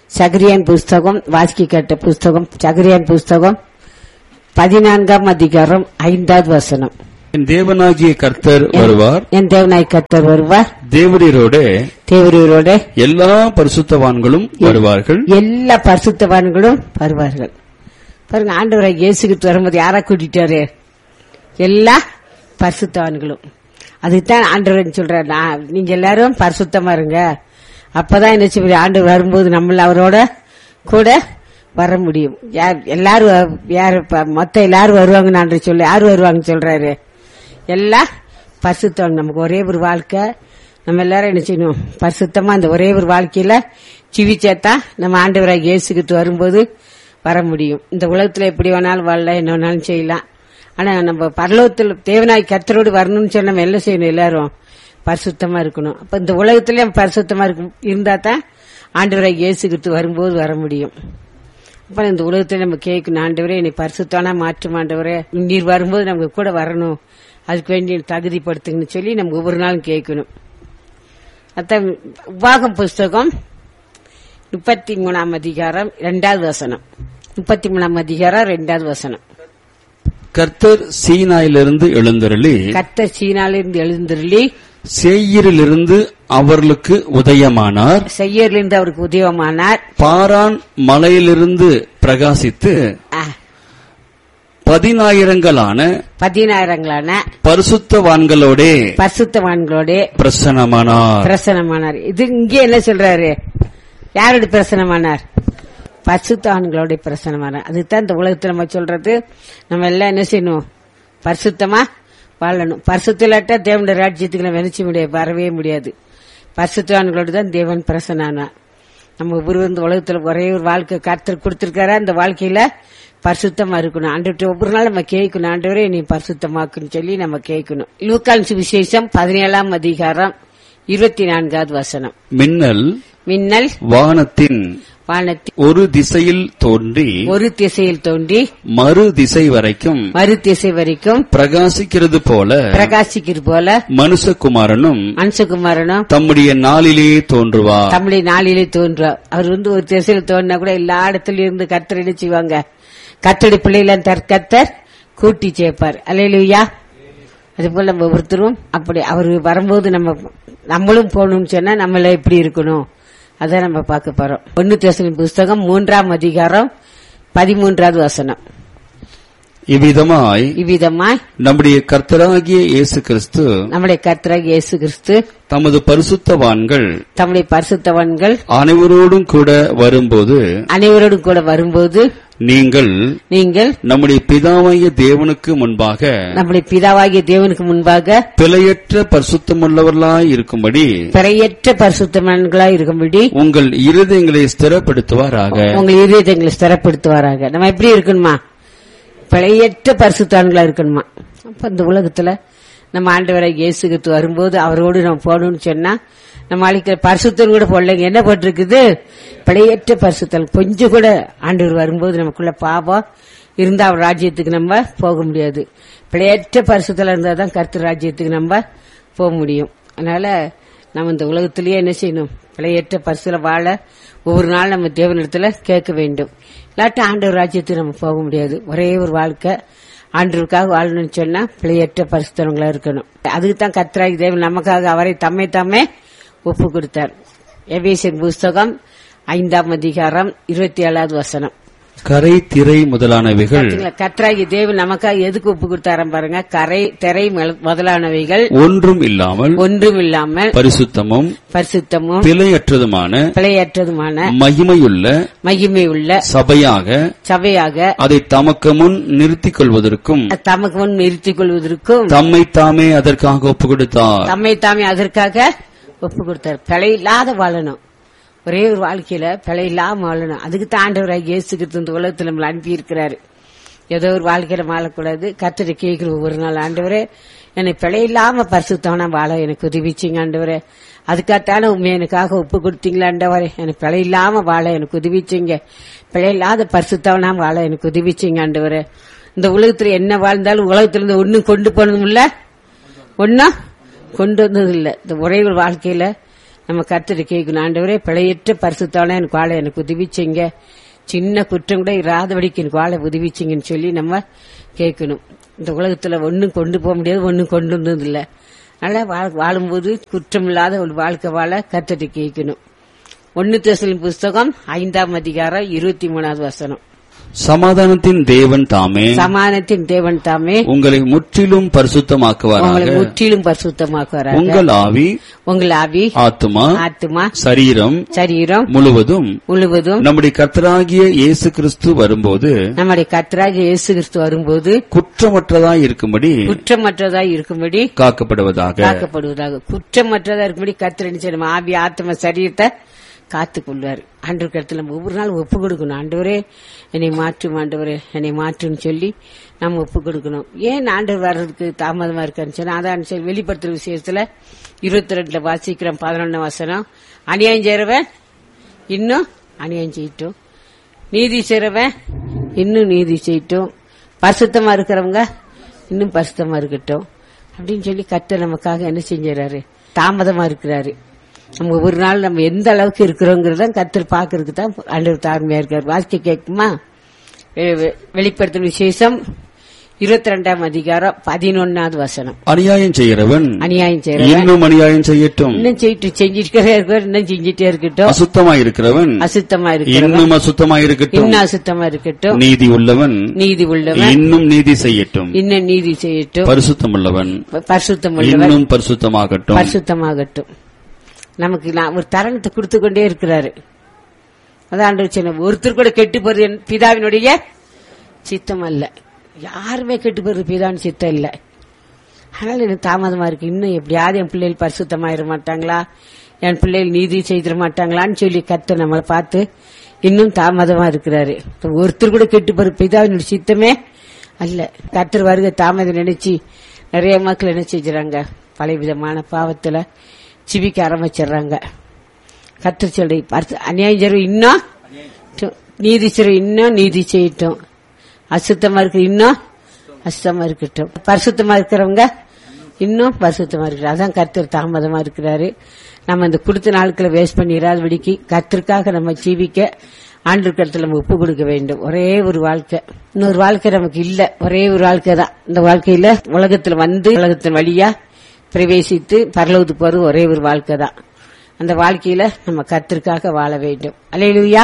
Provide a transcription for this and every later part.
சகரியான் புஸ்தகம் வாசிக்க கேட்ட புஸ்தகம் சகரியான் புஸ்தகம் 14ஆம் அதிகாரம் 5வது வசனம். என் தேவனாகிய கர்த்தர் வருவார், என் தேவனாகிய கர்த்தர் வருவார், தேவரீரோட எல்லா பரிசுத்தவான்களும் வருவார்கள், எல்லா பரிசுத்தவான்களும் வருவார்கள். பாருங்க, ஆண்டவராகிய இயேசு கிறிஸ்து வரும்போது யாரா கூட்டிட்டாரு? எல்லா பரிசுத்தவான்களும். அதுதான் ஆண்டவர் சொல்றாரு, நீங்க எல்லாரும் பரிசுத்தமா இருங்க, அப்பதான் என்ன செய்ய ஆண்டவர் வரும்போது நம்மள அவரோட கூட வர முடியும். எல்லாரும் மொத்த எல்லாரும் வருவாங்கன்னு ஆண்டவர் சொல்ல, யாரு வருவாங்கன்னு சொல்றாரு? எல்லா பரிசுத்தம். நமக்கு ஒரே ஒரு வாழ்க்கை, நம்ம எல்லாரும் என்ன செய்யணும்? பரிசுத்தமா அந்த ஒரே ஒரு வாழ்க்கையில ஜீவிச்சாத்தா நம்ம ஆண்டவராகிய இயேசு கிறிஸ்து வரும்போது வர முடியும். இந்த உலகத்துல எப்படி வேணாலும் வாழலாம், என்ன வேணாலும் செய்யலாம். ஆனா நம்ம பரலோகத்தில் தேவனாய் கர்த்தரோடு வரணும்னு சொன்னா நம்ம என்ன செய்யணும்? எல்லாரும் பரிசுத்தமா இருக்கணும். அப்ப இந்த உலகத்திலே பரிசுத்தமா இருந்தா தான் ஆண்டவராகிய இயேசு கிறிஸ்து வரும்போது வர முடியும். அப்ப இந்த உலகத்துல நம்ம கேட்கணும், ஆண்டவரே என்னை பரிசுத்தானா மாற்றும், ஆண்டவரே நீர் வரும்போது நமக்கு கூட வரணும், அதுக்கு வேண்டிய தகுதிப்படுத்துங்கன்னு சொல்லி நம்ம ஒவ்வொரு நாளும் கேட்கணும். அதான் உபாகம் புஸ்தகம் 33ஆம் அதிகாரம் 2வது வசனம். 33ஆம் அதிகாரம் 2வது வசனம். கர்த்தர் சீனாயிலிருந்து எழுந்தருளி சேயீரிலிருந்து அவர்களுக்கு உதயமானார், பாரான் மலையிலிருந்து பிரகாசித்து 10,000 பரிசுத்தவான்களோடே பிரசன்னமானார். இது இங்கே என்ன சொல்றாரு? யாரோட பிரசன்னமானார்? பரிசுத்தவான்களோட பிரசன்னமானார். அதுதான் இந்த உலகத்துல நம்ம சொல்றது. நம்ம எல்லாம் என்ன செய்யணும்? பரிசுத்தமா வாழணும். பரிசுத்தலாட்டா தேவனுடைய ராஜ்யத்துக்கு நம்ம நினைச்ச முடியாது, வரவே முடியாது. பரிசுத்தவான்களோடு தான் தேவன் பிரசன்னானார். நம்ம இந்த உலகத்துல ஒரே ஒரு வாழ்க்கை கர்த்தர் கொடுத்திருக்காரா, அந்த வாழ்க்கையில பரிசுத்தமா இருக்கணும். ஆண்டவர்கிட்ட ஒவ்வொரு நாள் நம்ம கேட்கணும், ஆண்டவரே நீ பரிசுத்தமாக்குன்னு சொல்லி நம்ம கேட்கணும். லூக்கான் சுவிசேஷம் 17ஆம் அதிகாரம் 24வது வசனம். மின்னல் வானத்தின் ஒரு திசையில் தோன்றி மறு திசை வரைக்கும் பிரகாசிக்கிறது போல மனுஷகுமாரனும் தம்முடைய நாளிலே தோன்றுவார். அவர் ஒரு திசையில் தோன்றினா கூட எல்லா இடத்துல இருந்து கர்த்தர் என்ன செய்வாங்க? கர்த்தருடைய பிள்ளைகளை கர்த்தர் கூட்டி சேர்ப்பார். அல்லேலூயா. அதுபோல நம்ம ஒவ்வொருத்தரும் அப்படி அவர் வரும்போது நம்மளும் போகணும்னு சொன்னா நம்மள எப்படி இருக்கணும் அதான் நம்ம பார்க்க போறோம். 1 தெசலோனிக்கேயர் புஸ்தகம் 3ஆம் அதிகாரம் 13வது வசனம். இவ்விதமாய் நம்முடைய கர்த்தராகிய இயேசு கிறிஸ்து தமது பரிசுத்தவான்கள் அனைவரோடும் கூட வரும்போது நீங்கள் நம்முடைய பிதாவாகிய தேவனுக்கு முன்பாக பிழையற்ற பரிசுத்தமுள்ளவர்களாய் இருக்கும்படி உங்கள் இருதயங்களை ஸ்திரப்படுத்துவாராக. நம்ம எப்படி இருக்கணுமா? பிழையற்ற பரிசுத்தவான்களா இருக்கணுமா? அப்ப இந்த உலகத்துல நம்ம ஆண்டவராகிய இயேசு கிறிஸ்து வரும்போது அவரோடு நம்ம போகணும்னு சொன்னா நம்ம அழைக்கிற பரிசுத்தம் கூட போடலைங்க. என்ன போட்டிருக்குது? பிழையற்ற பரிசுத்தல். கொஞ்சம் கூட ஆண்டவர் வரும்போது நமக்குள்ள பாவம் இருந்தா அவர் ராஜ்யத்துக்கு நம்ம போக முடியாது. பிழையற்ற பரிசுத்தலா இருந்தா தான் கர்த்தர் ராஜ்யத்துக்கு நம்ம போக முடியும். அதனால நம்ம இந்த உலகத்திலேயே என்ன செய்யணும்? பிழையற்ற பரிசுல வாழ ஒவ்வொரு நாள் நம்ம தேவனிடத்துல கேட்க வேண்டும். இல்லாட்ட ஆண்டவர் ராஜ்யத்துக்கு நம்ம போக முடியாது. ஒரே ஒரு வாழ்க்கை ஆண்டவருக்காக வாழணும்னு சொன்னா பிழையற்ற பரிசுத்தவங்களா இருக்கணும். அதுக்கு தான் கர்த்தராகிய தேவன் நமக்காக அவரை தம்மை ஒப்பு கொடுத்தார். எபேசியர் புஸ்தகம் 5ஆம் அதிகாரம் 27வது வசனம். கரை திரை முதலானவைகள் கர்த்தராகிய தேவன் நமக்காக எதுக்கு ஒப்பு கொடுத்தாரம் பாருங்க. கரை திரை முதலானவைகள் ஒன்றும் இல்லாமல் பரிசுத்தமும் பிழையற்றதுமான மகிமையுள்ள சபையாக அதை தமக்கு முன் நிறுத்திக் கொள்வதற்கும் தம்மை தாமே அதற்காக ஒப்பு கொடுத்தார். பிழை இல்லாத வாழணும். ஒரே ஒரு வாழ்க்கையில பிழை இல்லாம வாழணும். அதுக்கு தான் ஆண்டவராகிய இயேசு கிறிஸ்து இந்த உலகத்துல நம்மளை அனுப்பி இருக்கிறாரு. ஏதோ ஒரு வாழ்க்கையில வாழக்கூடாது. கர்த்தரை கேட்கிற ஒவ்வொரு நாள், ஆண்டவரே என்னை பிழை இல்லாம பரிசுத்தவனா வாழ எனக்கு உதவிச்சிங்க ஆண்டவரே. அதுக்காகத்தானே உண்மை எனக்காக ஒப்பு கொடுத்தீங்களா ஆண்டவரே. எனக்கு பிழை இல்லாம வாழ எனக்கு உதவிச்சிங்க. பிழை இல்லாத பரிசுத்தவனா வாழ எனக்கு உதவிச்சிங்க ஆண்டவரே. இந்த உலகத்துல என்ன வாழ்ந்தாலும் உலகத்துல இருந்து ஒன்னும் கொண்டு போனதும் இல்ல, ஒன்னும் கொண்டு வந்தது இல்ல. இந்த ஒரே ஒரு வாழ்க்கையில நம்ம கர்த்தரை கேட்கணும். ஆண்டவரே, பிழையற்ற பரிசுத்தான எனக்கு வாழ எனக்கு உதவிச்சிங்க, சின்ன குற்றம் கூட இராதபடிக்கு எனக்கு வாழ உதவிச்சிங்கன்னு சொல்லி நம்ம கேட்கணும். இந்த உலகத்துல ஒன்னும் கொண்டு போக முடியாது, ஒன்னும் கொண்டு வந்தது இல்ல. அதனால வாழும்போது குற்றம் இல்லாத ஒரு வாழ்க்கை வாழ கர்த்தரை கேட்கணும். 1 தெசலோனிக்கேயர் புஸ்தகம் 5ஆம் அதிகாரம் 23வது வசனம். சமாதானத்தின் தேவன் தாமே, சமாதானத்தின் தேவன் தாமே உங்களை முற்றிலும் பரிசுத்தமாக்குவாராக. உங்களை முற்றிலும் பரிசுத்தமாக்குவாராக. உங்கள் ஆவி, உங்கள் ஆவி, ஆத்துமா, சரீரம் முழுவதும் நம்முடைய கர்த்தராகிய இயேசு கிறிஸ்து வரும்போது, குற்றமற்றதாய் இருக்கும்படி காக்கப்படுவதாக. குற்றமற்றதா இருக்கும்படி கர்த்தர் என்ன செய்யணும்? ஆவி, ஆத்மா, சரீரத்தை காத்துக் கொள்வார். ஆண்டவர் கருத்துல நம்ம ஒவ்வொரு நாள் ஒப்பு கொடுக்கணும். ஆண்டவரே என்னை மாற்றும், ஆண்டவரே என்னை மாற்றுன்னு சொல்லி நம்ம ஒப்பு கொடுக்கணும். ஏன் ஆண்டவர் வர்றதுக்கு தாமதமா இருக்கான்னு சொன்னா, அதான் சரி வெளிப்படுத்துற விஷயத்துல 22 வாசிக்கிறோம் 11 வசனம். அநியாயம் செய்றவன் இன்னும் அநியாயம் செய்யட்டும், நீதி செய்றவன் இன்னும் நீதி செய்யட்டும், பரிசுத்தமா இருக்கிறவங்க இன்னும் பரிசுத்தமா இருக்கட்டும் அப்படின்னு சொல்லி கர்த்தர் நமக்காக என்ன செஞ்சாரு? தாமதமா இருக்கிறாரு. நம்ம ஒவ்வொரு நாள் நம்ம எந்த அளவுக்கு இருக்கிறோங்கிறத கர்த்தர் பாக்குறதுக்கு தான் ஆண்டவர் தாழ்மையா இருக்காரு. வாசிக்க கேட்குமா? வெளிப்படுத்தும் விசேஷம் 22ஆம் அதிகாரம் 11வது வசனம். அநியாயம் செய்கிறவன் இன்னும் அநியாயம் செய்யட்டும், இன்னும் செஞ்சிட்டே இன்னும் செஞ்சிட்டே இருக்கட்டும். அசுத்தமா இருக்கிறவன் இன்னும் அசுத்தமா இருக்கட்டும். நீதி உள்ளவன் இன்னும் நீதி செய்யட்டும், பரிசுத்தம் உள்ளவன் இன்னும் பரிசுத்தமாகட்டும். நமக்கு ஒரு தருணத்தை கொடுத்து கொண்டே இருக்கிறாரு. அதான் ஒருத்தர் கூட கெட்டு போறது பிதாவினுடைய சித்தம் அல்ல. யாருமே கெட்டு போறது பிதாவின் சித்தம் இல்ல. அதனால எனக்கு தாமதமா இருக்கு. இன்னும் எப்படியாவது என் பிள்ளைகள் பரிசுத்தமாயிட மாட்டாங்களா, என் பிள்ளைகள் நீதி செய்திட மாட்டாங்களான்னு சொல்லி கர்த்தர் நம்மளை பார்த்து இன்னும் தாமதமா இருக்கிறாரு. ஒருத்தர் கூட கெட்டு போறது பிதாவினுடைய சித்தமே அல்ல. கர்த்தர் வருகை தாமதம் நினைச்சு நிறைய மக்கள் என்ன செஞ்சுறாங்க? பல விதமான பாவத்துல சிபிக்க ஆரம்பிச்சிடுறாங்க. கர்த்தர் சொல்லி அநியாயம் செய்ற இன்னும் நீதி செய்ற இன்னும் நீதி செய்யட்டும், அசுத்தமா இருக்கு இன்னும் அசுத்தமா இருக்கட்டும், பரிசுத்தமா இருக்கிறவங்க இன்னும் பரிசுத்தமா இருக்கிறார். அதான் கர்த்தர் தாமதமா இருக்கிறாரு. நம்ம இந்த கொடுத்த நாட்களை வேஸ்ட் பண்ணிடாதபடிக்கு கர்த்தருக்காக நம்ம ஜீவிக்க ஆண்டு கருத்துல நம்ம ஒப்பு கொடுக்க வேண்டும். ஒரே ஒரு வாழ்க்கை, இன்னொரு வாழ்க்கை நமக்கு இல்ல. ஒரே ஒரு வாழ்க்கை தான். இந்த வாழ்க்கையில உலகத்துல வந்து உலகத்தின் வழியா பிரவேசித்து பரலோகத்துக்கு போறது ஒரே ஒரு வாழ்க்கை தான். அந்த வாழ்க்கையில நம்ம கர்த்தருக்காக வாழ வேண்டும். அல்லேலூயா.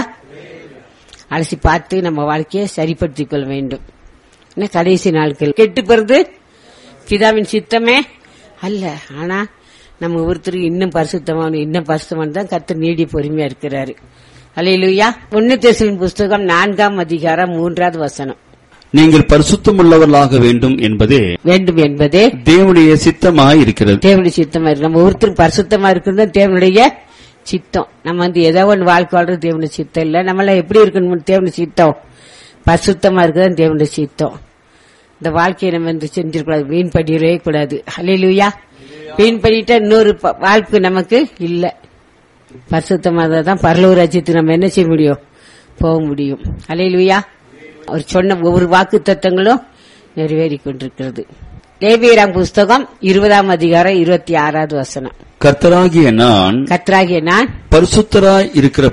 அலசி பார்த்து நம்ம வாழ்க்கையை சரிப்படுத்திக் கொள்ள வேண்டும். கடைசி நாட்கள் கெட்டு போறது பிதாவின் சித்தமே அல்ல. ஆனா நம்ம ஒவ்வொருத்தரும் இன்னும் பரிசுத்தமான தான் கர்த்தர் நீடிய பொறுமையா இருக்கிறாரு. அல்லேலூயா. 1 தெசலோனிக்கேயர் புஸ்தகம் 4ஆம் அதிகாரம் 3வது வசனம். நீங்கள் பரிசுத்தமுள்ளவர்களாக வேண்டும் என்பதே தேவனுடைய சித்தமாய் இருக்கிறது. தேவனுடைய சித்தமா இருக்கு. நம்ம ஒருத்தரும் பரிசுத்தமா இருக்கிறது தேவனுடைய சித்தம். நம்ம ஏதோ ஒன்று வாழ்க்கை வாழ்றது தேவனுடைய சித்தம் இல்ல. நம்மள எப்படி இருக்கணும்? தேவனுடைய சித்தம் பரிசுத்தமா இருக்குதான் தேவனுடைய சித்தம். இந்த வாழ்க்கையை நம்ம செஞ்சிடக்கூடாது, வீண் பண்ணிடவே கூடாது. அல்லேலூயா. வீண் பண்ணிட்டா இன்னொரு வாழ்க்கை நமக்கு இல்ல. பரிசுத்தமா தான் பரலோக ராஜ்யத்துக்கு நம்ம என்ன செய்ய முடியும்? போக முடியும். அல்லேலூயா. அவர் சொன்ன ஒவ்வொரு வாக்கு தத்தங்களும் நிறைவேறி கொண்டிருக்கிறது. லேவியராம் புஸ்தகம் 20ஆம் அதிகாரம் 26வது வசனம். கர்த்தராகிய நான் பரிசுத்தராய்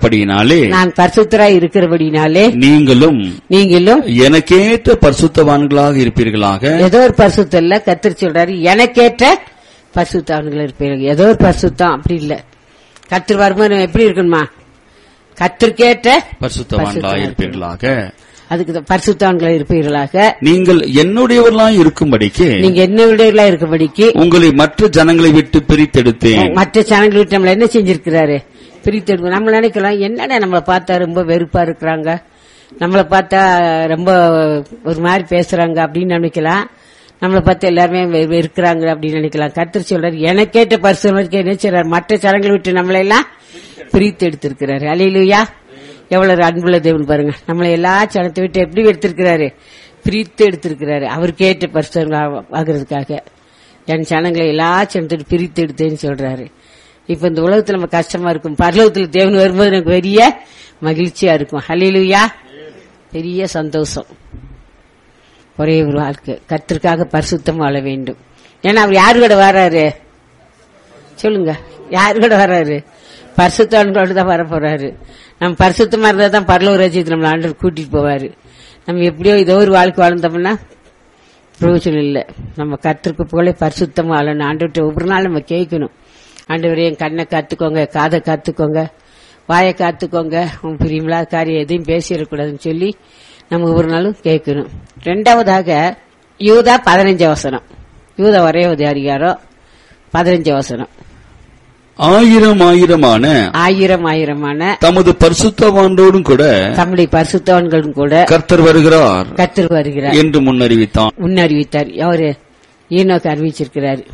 இருக்கிறபடியினாலே நீங்களும் எனக்கேற்ற பரிசுத்தவான்களாக இருப்பீர்களாக. ஏதோ ஒரு பரிசுத்தம் இல்ல. கர்த்தர் சொல்றாரு எனக்கேற்ற பரிசுத்தவான்கள் இருப்பீர்கள். ஏதோ ஒரு பரிசுத்தம் அப்படி இல்ல. கர்த்தர் வரும்போது எப்படி இருக்கணுமா? கர்த்தருக்கேற்ற பரிசுத்தவான்களாக இருப்பீர்களாக. அதுக்கு பரிசுத்தவான்களாக இருப்பீர்களாக. நீங்கள் என்னுடையவர்களாக இருக்கும்படிக்கு உங்களை மற்ற ஜனங்களை விட்டு பிரித்தெடுத்தேன். மற்ற ஜனங்களை விட்டு நம்மள என்ன செஞ்சிருக்கிறாரு? பிரித்தெடுக்க. நம்ம நினைக்கலாம் என்னடா நம்மளை பார்த்தா ரொம்ப வெறுப்பா இருக்கிறாங்க, நம்மளை பார்த்தா ரொம்ப ஒரு மாதிரி பேசுறாங்க அப்படின்னு நினைக்கலாம். நம்மளை பார்த்து எல்லாருமே இருக்கிறாங்க அப்படின்னு நினைக்கலாம். கர்த்தர் சொல்றாரு எனக்கேற்ற பரிசுத்தவான்களுக்கு என்ன செய்றாரு? மற்ற ஜனங்களை விட்டு நம்மளை எல்லாம் பிரித்து எடுத்திருக்கிறாரு. அல்லேலூயா. எவ்வளவு அன்புள்ள தேவன் பாருங்க. நம்மளை எல்லா ஜனத்தை விட்டு எப்படி எடுத்திருக்கிறாரு? பிரித்து எடுத்திருக்கிறாரு. அவருக்கு ஏற்ற பரிசுத்தவான்கள் ஆகிறதுக்காக. என் ஜனங்களை எல்லா ஜனத்தை பிரித்து எடுத்தேன்னு சொல்றாரு. இப்ப இந்த உலகத்துல நம்ம கஷ்டமா இருக்கும், பரலோகத்துல தேவன் வரும்போது எனக்கு பெரிய மகிழ்ச்சியா இருக்கும். அல்லேலூயா. பெரிய சந்தோஷம். ஒரே ஒரு வாழ்க்கை கர்த்தருக்காக பரிசுத்தம் வாழ வேண்டும். ஏன்னா அவர் யாரு கூட வர்றாரு? சொல்லுங்க, யாரு கூட வர்றாரு? பரிசுத்தவான்களோடு தான் வர போறாரு. நம்ம பரிசுத்தமா இருந்தா தான் பரலோக ராஜ்யத்துக்கு நம்மள ஆண்டவர் கூட்டிட்டு போவாரு. நம்ம எப்படியோ ஏதோ ஒரு வாழ்க்கை வாழ்ந்தோம்னா பிரயோஜனம் இல்லை. நம்ம கர்த்தருக்கு புகழை பரிசுத்தமா வாழணும். ஆண்டவர்கிட்ட ஒவ்வொரு நாள் நம்ம கேட்கணும். ஆண்டவரே என் கண்ணை காத்துக்கோங்க, காதை காத்துக்கோங்க, வாயை காத்துக்கோங்க, உன் பிரியமில்லாத காரியம் எதையும் பேசிடக்கூடாதுன்னு சொல்லி நம்ம ஒவ்வொரு நாளும் கேட்கணும். இரண்டாவதாக யூதா 15 வசனம். யூதா ஒரே அதிகாரம் 15 வசனம். ஆயிரமான தமது பரிசுத்தவான்களோடும் கூட தம்முடைய பரிசுத்தவான்களும் கூட கர்த்தர் வருகிறார் என்று முன்னறிவித்தார். அவரு ஈனோக்கு அறிவிச்சிருக்கிறார்.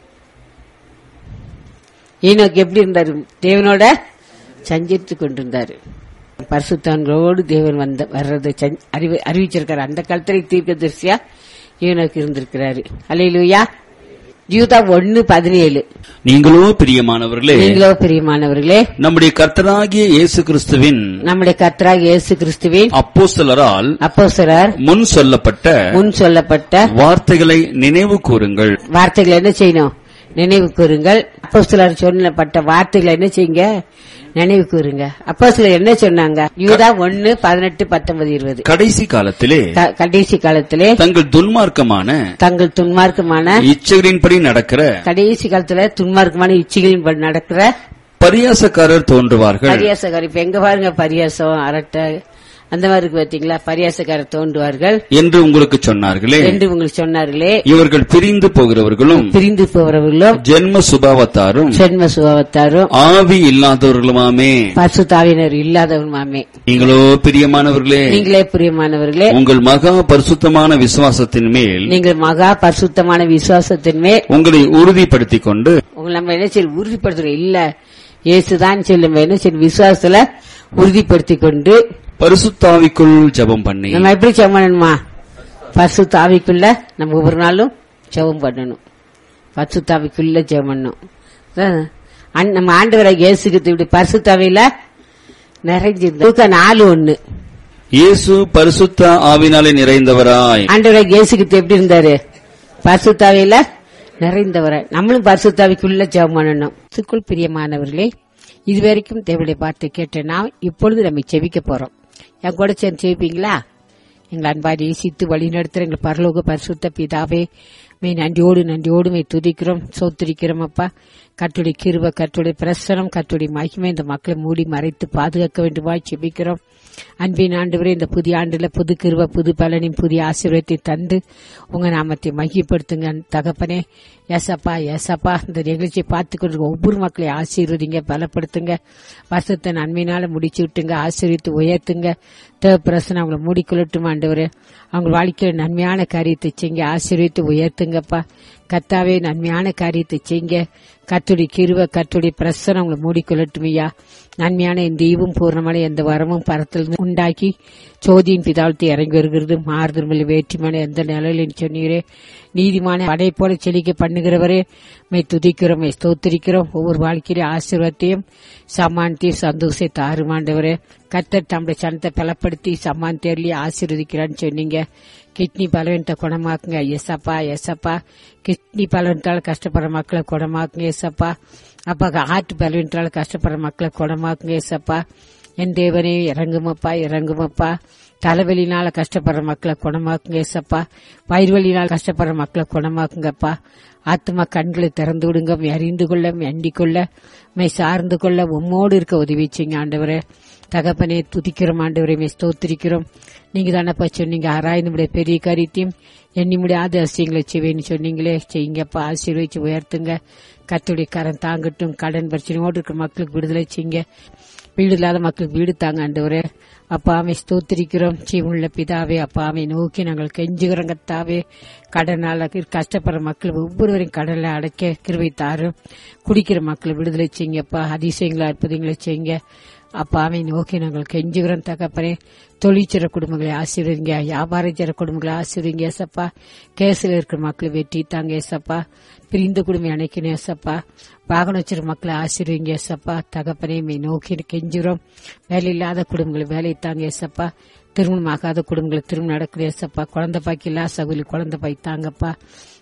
ஈனோக்கு எப்படி இருந்தாரு? தேவனோட சஞ்சரித்துக் கொண்டிருந்தாரு. பரிசுத்தவான்களோடு தேவன் வர்றது அறிவிச்சிருக்காரு. அந்த காலத்துல தீர்க்கதரிசியா ஈனோக்கு இருந்திருக்கிறாரு. அல்லேலூயா. யூதா 1:17. நீங்களோ பிரியமானவர்களே நம்முடைய கர்த்தராகிய இயேசு கிறிஸ்துவின் அப்போஸ்தலர் முன் சொல்லப்பட்ட வார்த்தைகளை நினைவு கூறுங்கள். வார்த்தைகளை என்ன செய்யணும்? நினைவு கூறுங்கள். அப்போஸ்தலர் சொல்லப்பட்ட வார்த்தைகளை என்ன செய்யுங்க? நினைவு கூறுங்க. அப்போஸ்தலர் என்ன சொன்னாங்க? யூதா 1:18-19-20. கடைசி காலத்திலே தங்கள் துன்மார்க்கமான இச்சைகளின்படி நடக்கிற கடைசி காலத்துல துன்மார்க்கமான இச்சைகளின்படி நடக்கிற பரியாசக்காரர் தோன்றுவார்கள். பரியாசக்காரர் இப்ப எங்க பாருங்க, பரியாசம் அரட்டை அந்த மாதிரி இருக்கு பாத்தீங்களா? பரியாசக்காரர் தோன்றுவார்கள் என்று உங்களுக்கு சொன்னார்களே. இவர்கள் பிரிந்து போகிறவர்களும் ஜென்ம சுபாவத்தாரும் ஆவி இல்லாதவர்களுமாமே, பரிசுத்த ஆவியினர் இல்லாதவர்களுமாமே. நீங்களே பிரியமானவர்களே உங்கள் மகா பரிசுத்தமான விசுவாசத்தின் மேல் உங்களை உறுதிப்படுத்திக் கொண்டு நம்ம என்ன செய்ய உறுதிப்படுத்துறோம்? இல்ல இயேசுதான் சொல்லும் என்ன செய்ய விசுவாசத்துல உறுதிப்படுத்திக் கொண்டு பரிசுத்தாவிக்குள் ஜெபம் பண்ணி. நம்ம எப்படி ஜெபம் பண்ணணுமா? பரிசுத்தாவிக்குள்ள நம்ம ஒவ்வொரு நாளும் ஜெபம் பண்ணணும். பரிசுத்தாவிக்குள்ள ஜெபம் பண்ணணும். நம்ம ஆண்டவராகிய இயேசு கிறிஸ்து பரிசுத்தாவியில நிறைஞ்சிருந்தார். லூக்கா 4:1. இயேசு பரிசுத்த ஆவினாலே நிறைந்தவராய். ஆண்டவராகிய இயேசு கிறிஸ்து எப்படி இருந்தாரு? பரிசுத்தாவியில நிறைந்தவராய். நம்மளும் பரிசுத்தாவிக்குள்ள ஜெபம் பண்ணணும். சுக்குள் பிரியமானவர்களே, இதுவரைக்கும் தேவனுடைய வார்த்தை கேட்ட நாம் இப்பொழுது நம்ம செபிக்க போறோம். என் கூட சேர்ந்து செபிப்பீங்களா? எங்கள் அன்பாய் நேசித்து வழி நடத்துற எங்கள் பரலோக பரிசுத்த பிதாவே, நன்றியோடு துதிக்கிறோம், சோத்திரிக்கிறோம். அப்பா, கர்த்தருடைய கிருபை, கர்த்தருடைய பிரசனம், கர்த்தருடைய மகிமை இந்த மக்களை மூடி மறைத்து பாதுகாக்க வேண்டுமா செபிக்கிறோம். அன்பின் ஆண்டவரே, இந்த புதிய ஆண்டுல புது கிருபை, புது பலனின் புதிய ஆசீர்வாதத்தை தந்து உங்க நாமத்தை மகிப்படுத்துங்க தகப்பனே. ஏசப்பா இந்த நிகழ்ச்சியை பார்த்துக்கொண்டு ஒவ்வொரு மக்களையும் ஆசீர்வதிங்க, பலப்படுத்துங்க. வருஷத்தை நன்மையினால முடிச்சு விட்டுங்க, ஆசீர்வித்து உயர்த்துங்க. தேவப்பிரசனை அவங்களை மூடிக்கொள்ளட்டும் ஆண்டவரே. அவங்க வாழ்க்கையில நன்மையான காரியத்தை செய்யுங்க, ஆசீர்வித்து உயர்த்துங்கப்பா. கர்த்தாவே, நன்மையான காரியத்தை செய்யுங்க. கர்த்தருடைய கிருபை, கர்த்தருடைய பிரசனம் அவங்களை மூடிக்கொள்ளட்டும் ஐயா. நன்மையான இந்த ஈவும் பூர்ணமான எந்த வரமும் பரத்தில் உண்டாக்கி சோதியின் பிதாவத்தை இறங்கி வருகிறது. மாறுதல் வேற்றுமான எந்த நிலையில் சொன்னீரே, நீதிமான படை போல செழிக்க பண்ணுகிறவரே, மை துதிக்கிறோம், மை ஸ்தோத்திரிக்கிறோம். ஒவ்வொரு வாழ்க்கையிலே ஆசீர்வாதத்தையும் சமானத்தையும் சந்தோஷத்தை தாருமாண்டவரே. கர்த்தர் தம்முடைய சனத்தை பலப்படுத்தி சமானத்தேர்லி ஆசீர்வதிக்கிறான்னு சொன்னீங்க. கிட்னி பலவீனத்தை குணமாக்குங்க எஸ்அப்பா. கிட்னி பலவீனத்தால் கஷ்டப்படுற மக்களை குணமாக்குங்க எஸ்அப்பா. அப்பா, ஹார்ட் பலவீனத்தால் கஷ்டப்படுற மக்களை குணமாக்குங்க எஸ்அப்பா. என் தேவனே இறங்குமப்பா. தலைவலினால கஷ்டப்படுற மக்களை குணமாக்குங்க ஏசப்பா. வயிறுவலினால் கஷ்டப்படுற மக்களை குணமாக்குங்கப்பா. ஆத்மா கண்களை திறந்து விடுங்க, அறிந்து கொள்ள, அண்டிக் கொள்ள, மை சார்ந்து கொள்ள உம்மோடு இருக்க உதவி செய்யுங்க ஆண்டவரே. தகப்பனே, துதிக்கிறோம் ஆண்டவரே, மை ஸ்தோத்திரிக்கிறோம். நீங்க தானப்பா சொன்னீங்க, ஆராய்ந்து பெரிய காரியத்தையும் எண்ணி முடியாத அதிசயங்களை செய்வேன்னு சொன்னீங்களே, செய்யுங்கப்பா. ஆசீர்வதிச்சு உயர்த்துங்க. கர்த்தருடைய கரம் தாங்கட்டும். கடன் பிரச்சனையோடு இருக்கிற மக்களுக்கு விடுதலை செய்யுங்க. வீடு இல்லாத மக்களுக்கு வீடு தாங்க ஆண்டவரே. அப்பாவை ஸ்தோத்திரிக்கிறோம். ஜீவனுள்ள பிதாவே, அப்பாவை நோக்கி நாங்கள் கெஞ்சுகிறோம் கர்த்தாவே. கடனால கஷ்டப்படுற மக்கள் ஒவ்வொருவரையும் கடலை அடைக்க கிருபை தாரும். குடிக்கிற மக்களை விடுதலை செய்யுங்கப்பா. அதிசயங்களா அற்புதங்களை செய்யுங்க. அப்பாவை நோக்கி நாங்கள் கெஞ்சுகிறோம் தகப்பனே. தொழிற்சிற குடும்பங்களை ஆசீர்வதிங்க, வியாபாரச்சிற குடும்பங்களை ஆசீர்வதிங்க ஏசப்பா. கேசில் இருக்கிற மக்களை வெற்றி தாங்க ஏசப்பா. பிரிந்த குடும்பம் அணைக்கணும் ஏசப்பா. வாகனம் வச்சிருக்க மக்களை ஆசீர்வதிங்க ஏசப்பா. தகப்பனே, நோக்கி கெஞ்சுகிறோம். வேலை இல்லாத குடும்பங்களை வேலை தாங்க ஏசப்பா. திருமணம் ஆகாத குடும்பங்களை திருமணம் நடக்குது ஏசப்பா. குழந்தை பாக்கி இல்லா சகுலி குழந்தை பாய் தாங்கப்பா.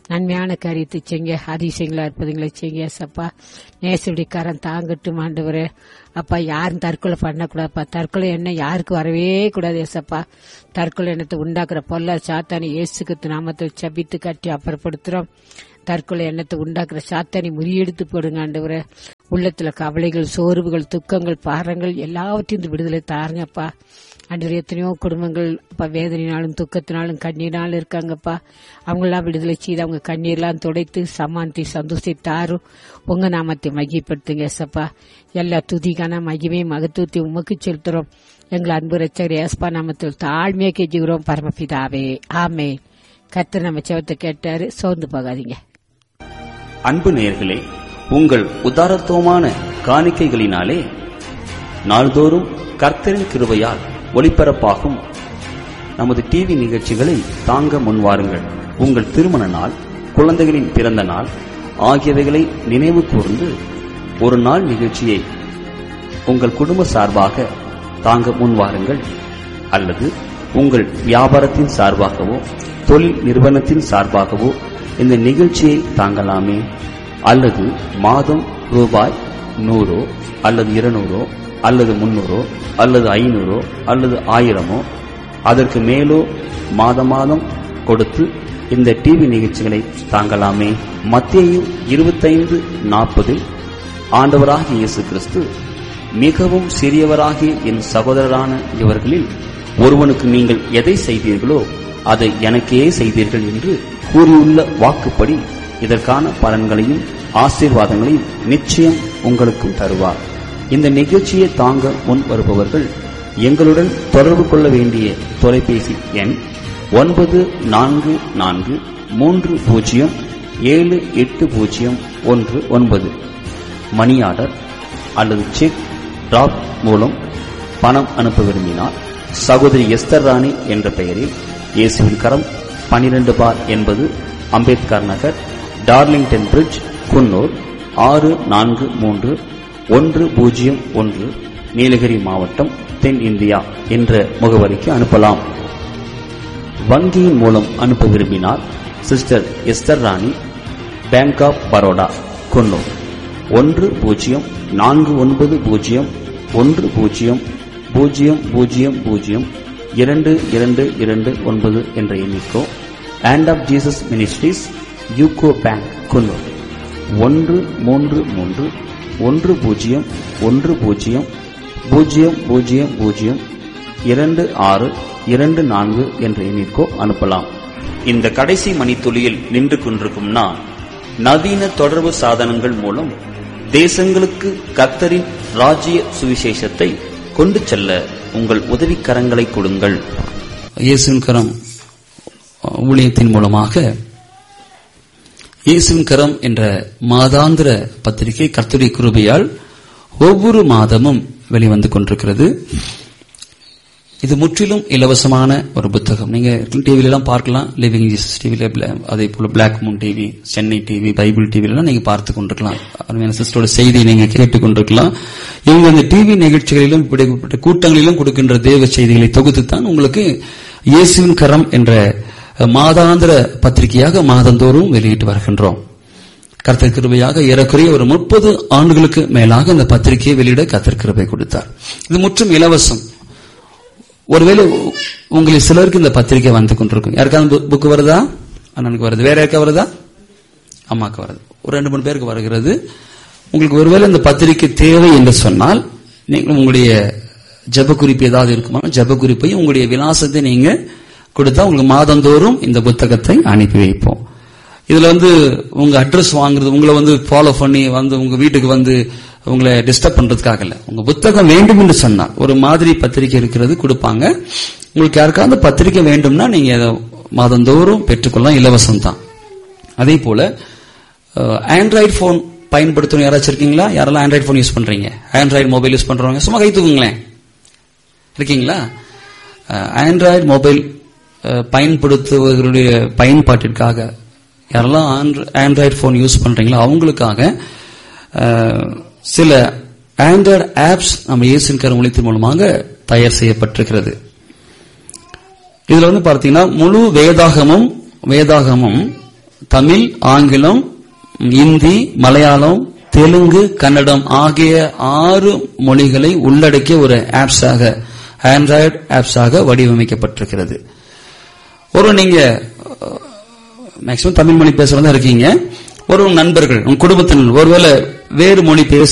நன்மையான காரியத்தை செய்யுங்க, அதிசயங்களா இருப்பதுங்களை செய்யுங்க ஏசப்பா. நேசடி கரம் தாங்கட்டும் ஆண்டவரே. அப்பா, யாரும் தற்கொலை பண்ணக்கூடாதுப்பா. தற்கொலை எண்ணம் யாருக்கு வரவே கூடாது ஏசப்பா. தற்கொலை எண்ணத்தை உண்டாக்குற பொல்ல சாத்தானி இயேசு கிறிஸ்து நாமத்தில் ஜெபித்து கட்டி அப்புறப்படுத்துறோம். தற்கொலை எண்ணத்தை உண்டாக்குற சாத்தானி முறியெடுத்து போடுங்க ஆண்டவரே. உள்ளத்துல கவலைகள், சோர்வுகள், துக்கங்கள், பாரங்கள் எல்லாவற்றையும் விடுதலை தாருங்கப்பா. ஆண்டவரே, எத்தனையோ குடும்பங்கள் அப்பா வேதனைனாலும் துக்கத்தினாலும் கண்ணீராலும் இருக்காங்கப்பா. அவங்களாம் விடுதலை செய்து அவங்க கண்ணீர்லாம் துடைத்து சமாந்தி சந்தோஷத்தாரும் உங்க நாமத்தை மகிப்படுத்துங்க ஏசப்பா. எல்லா துதிக்கான மகிமை மகத்துவத்தை உமக்கு செலுத்துறோம். எங்கள் அன்பு ரட்சகர் ஏசப்பா நாமத்தில் தாழ்மையா கெஞ்சுகிறோம் பரமபிதாவே, ஆமே. கர்த்தர் நம்ம செவத்தை கேட்டாரு, சோர்ந்து போகாதீங்க. அன்பு நேயர்களே, உங்கள் உதாரத்துவமான காணிக்கைகளினாலே நாள்தோறும் கர்த்தரின் கிருபையால் ஒளிபரப்பாகும் நமது டிவி நிகழ்ச்சிகளை தாங்க முன்வாருங்கள். உங்கள் திருமண நாள், குழந்தைகளின் பிறந்த நாள் ஆகியவைகளை நினைவு கூர்ந்து ஒரு நாள் நிகழ்ச்சியை உங்கள் குடும்ப சார்பாக தாங்க முன்வாருங்கள். அல்லது உங்கள் வியாபாரத்தின் சார்பாகவோ தொழில் நிறுவனத்தின் சார்பாகவோ இந்த நிகழ்ச்சியை தாங்கலாமே. அல்லது மாதம் ரூபாய் 100 அல்லது 200 அல்லது 300 அல்லது 500 அல்லது 1000 அதற்கு மேலோ மாதம் மாதம் கொடுத்து இந்த டிவி நிகழ்ச்சிகளை தாங்கலாமே. மத்தேயு 25:40 ஆண்டவராகிய இயேசு கிறிஸ்து, மிகவும் சிறியவராகிய என் சகோதரரான இவர்களில் ஒருவனுக்கு நீங்கள் எதை செய்தீர்களோ அதை எனக்கே செய்தீர்கள் என்று கூறியுள்ள வாக்குப்படி இதற்கான பலன்களையும் ஆசீர்வாதங்களையும் நிச்சயம் உங்களுக்கும் தருவார். இந்த நிகழ்ச்சியை தாங்க முன் வருபவர்கள் எங்களுடன் தொடர்பு கொள்ள வேண்டிய தொலைபேசி எண் 9440780119. மணி ஆர்டர் அல்லது செக் டிராப் மூலம் பணம் அனுப்ப விரும்பினார் சகோதரி எஸ்தர் ராணி என்ற பெயரில் இயேசுவின் கரம் 12/80 அம்பேத்கர் நகர், டார்லிங்டன் பிரிட்ஜ், குன்னூர் 643101, நீலகிரி மாவட்டம், தென் இந்தியா என்ற முகவரிக்கு அனுப்பலாம். வங்கியின் மூலம் அனுப்ப விரும்பினார் sister Esther Rani, bank of Baroda, Coonoor 100401000229 என்ற எண்ணிக்கோ, and half Jesus ministries, UCO bank, Coonoor 13310002624 என்ற எண்ணிற்கோ அனுப்பலாம். இந்த கடைசி மணித்துளியில் நின்று கொண்டிருக்கும் நான், நவீன தொடர்பு சாதனங்கள் மூலம் தேசங்களுக்கு கர்த்தரின் ராஜ்ய சுவிசேஷத்தை கொண்டு செல்ல உங்கள் உதவிக்கரங்களை கொடுங்கள். இயேசுவின் கரம் ஊழியத்தின் மூலமாக இயேசுவின் கரம் என்ற மாதாந்திர பத்திரிகை கர்த்தருடைய கிருபையால் ஒவ்வொரு மாதமும் வெளிவந்து கொண்டிருக்கிறது. இது முற்றிலும் இலவசமான ஒரு புத்தகம். நீங்க டிவில எல்லாம் பார்க்கலாம், லிவிங் ஜீசஸ் டிவில, அதே போல black Moon TV, Chennai TV, Bible டிவில எல்லாம் நீங்க பார்த்து கொண்டிருக்கலாம். அருமையான சிஸ்டரோட செய்தியை நீங்க கேட்டுக் கொண்டிருக்கலாம். இவங்க அந்த டிவி நிகழ்ச்சிகளிலும் இப்படிப்பட்ட கூட்டங்களிலும் கொடுக்கின்ற தேவ செய்திகளை தொகுத்துத்தான் உங்களுக்கு இயேசுவின் கரம் என்ற மாதாந்திர பத்திரிகையாக மாதந்தோறும் வெளியிட்டு வருகின்றோம். கர்த்தர் கிருபையாக ஏறக்குறைய ஒரு 30 ஆண்டுகளுக்கு மேலாக இந்த பத்திரிகையை வெளியிட கர்த்தர் கிருபை கொடுத்தார். இது முற்றும் இலவசம். ஒருவேளை உங்களில் சிலருக்கு இந்த பத்திரிகை வந்து கொண்டிருக்கும். யாருக்காவது புக்கு வருதா? அண்ணனுக்கு வருது. வேற யாருக்கா வருதா? அம்மாக்கு வருது. ஒரு 2-3 பேருக்கு வருகிறது. உங்களுக்கு ஒருவேளை இந்த பத்திரிகை தேவை என்று சொன்னால், நீங்கள் உங்களுடைய ஜெப குறிப்பு ஏதாவது இருக்குமா, ஜெப குறிப்பையும் உங்களுடைய விலாசத்தை நீங்க கொடுத்தா உங்களுக்கு மாதந்தோறும் இந்த புத்தகத்தை அனுப்பி வைப்போம். இதுல உங்க அட்ரஸ் வாங்குறது, உங்களை ஃபாலோ பண்ணி உங்க வீட்டுக்கு உங்களை டிஸ்டர்ப் பண்றதுக்காக இல்ல. உங்க புத்தகம் வேண்டும் என்று சொன்னால் ஒரு மாதிரி பத்திரிகை இருக்கிறது கொடுப்பாங்க. உங்களுக்கு யாருக்காவது பத்திரிகை வேண்டும்னா நீங்க மாதந்தோறும் பெற்றுக்கொள்ளலாம், இலவசம் தான். அதே போல ஆண்ட்ராய்டு போன் பயன்படுத்தணும் யாராச்சும் இருக்கீங்களா? யாரெல்லாம் ஆண்ட்ராய்டு போன் யூஸ் பண்றீங்க? ஆண்ட்ராய்டு மொபைல் யூஸ் பண்றவங்க சும்மா கை தூக்குங்களேன். இருக்கீங்களா? ஆண்ட்ராய்டு மொபைல் பயன்படுத்துவதற்குரிய பயன்பாட்டிற்காக யாரெல்லாம் ஆண்ட்ராய்டு போன் யூஸ் பண்றீங்களோ அவங்களுக்காக சில ஆண்ட்ராய்டு ஆப்ஸ் நம்ம இயேசுவின் கரம் ஊழியத்தின் மூலமாக தயார் செய்யப்பட்டிருக்கிறது. இதுல பார்த்தீங்கன்னா முழு வேதாகமும் தமிழ், ஆங்கிலம், இந்தி, மலையாளம், தெலுங்கு, கன்னடம் ஆகிய 6 மொழிகளை உள்ளடக்கிய ஒரு ஆப்ஸாக, ஆண்ட்ராய்டு ஆப்ஸாக வடிவமைக்கப்பட்டிருக்கிறது. நீங்க மேக்சிமம் தமிழ் மொழி பேசுறதா இருக்கீங்க. ஒரு நண்பர்கள், உங்க குடும்பத்தினர் ஒருவேளை வேறு மொழி பேச